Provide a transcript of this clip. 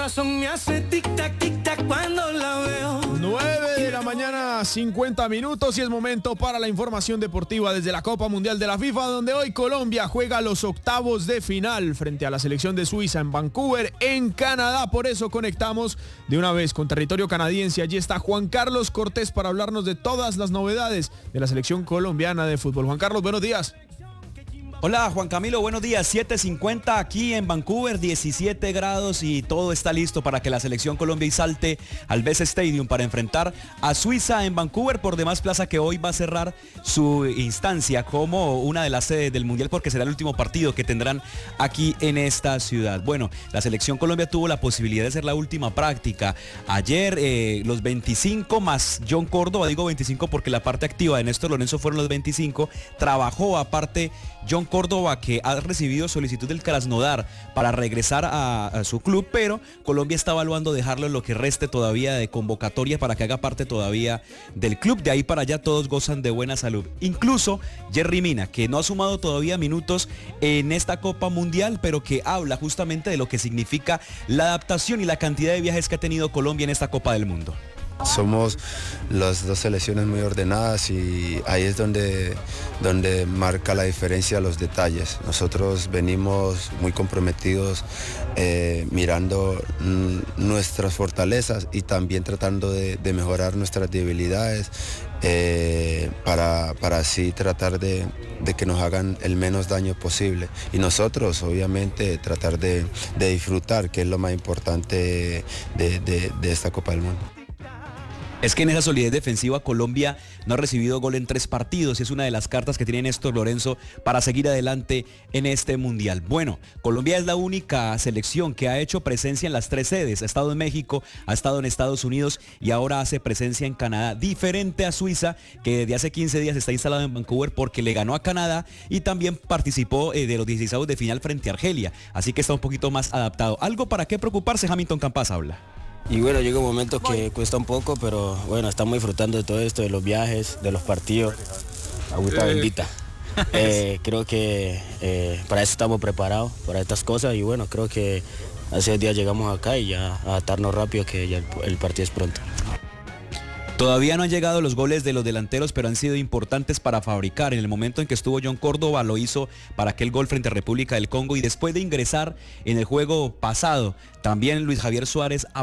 corazón me hace tic-tac, tic-tac cuando la veo. 9 de la mañana, 50 minutos y es momento para la información deportiva desde la Copa Mundial de la FIFA, donde hoy Colombia juega los octavos de final frente a la selección de Suiza en Vancouver, en Canadá. Por eso conectamos de una vez con territorio canadiense. Allí está Juan Carlos Cortés para hablarnos de todas las novedades de la selección colombiana de fútbol. Juan Carlos, buenos días. Hola Juan Camilo, buenos días. 7:50 aquí en Vancouver, 17 grados y todo está listo para que la selección Colombia salte al BES Stadium para enfrentar a Suiza en Vancouver, por demás plaza que hoy va a cerrar su instancia como una de las sedes del Mundial porque será el último partido que tendrán aquí en esta ciudad. Bueno, la selección Colombia tuvo la posibilidad de hacer la última práctica. Ayer los 25 más John Córdoba, digo 25 porque la parte activa de Néstor Lorenzo fueron los 25, trabajó aparte John Córdoba, que ha recibido solicitud del Krasnodar para regresar a su club, pero Colombia está evaluando dejarlo en lo que reste todavía de convocatoria para que haga parte todavía del club. De ahí para allá todos gozan de buena salud. Incluso Jerry Mina, que no ha sumado todavía minutos en esta Copa Mundial, pero que habla justamente de lo que significa la adaptación y la cantidad de viajes que ha tenido Colombia en esta Copa del Mundo. Somos las dos selecciones muy ordenadas y ahí es donde marca la diferencia los detalles. Nosotros venimos muy comprometidos mirando nuestras fortalezas y también tratando de mejorar nuestras debilidades para así tratar de que nos hagan el menos daño posible. Y nosotros obviamente tratar de disfrutar, que es lo más importante de esta Copa del Mundo. Es que en esa solidez defensiva Colombia no ha recibido gol en 3 partidos y es una de las cartas que tiene Néstor Lorenzo para seguir adelante en este Mundial. Bueno, Colombia es la única selección que ha hecho presencia en las 3 sedes. Ha estado en México, ha estado en Estados Unidos y ahora hace presencia en Canadá. Diferente a Suiza, que desde hace 15 días está instalado en Vancouver porque le ganó a Canadá y también participó de los 16avos de final frente a Argelia. Así que está un poquito más adaptado. ¿Algo para qué preocuparse? Hamilton Campas habla. Y bueno, llega un momento que cuesta un poco, pero bueno, estamos disfrutando de todo esto, de los viajes, de los partidos. Agüita bendita. Creo que para eso estamos preparados, para estas cosas. Y bueno, creo que hace 2 días llegamos acá y ya adaptarnos rápido, que ya el partido es pronto. Todavía no han llegado los goles de los delanteros, pero han sido importantes para fabricar. En el momento en que estuvo John Córdoba lo hizo para aquel gol frente a República del Congo y después de ingresar en el juego pasado, también Luis Javier Suárez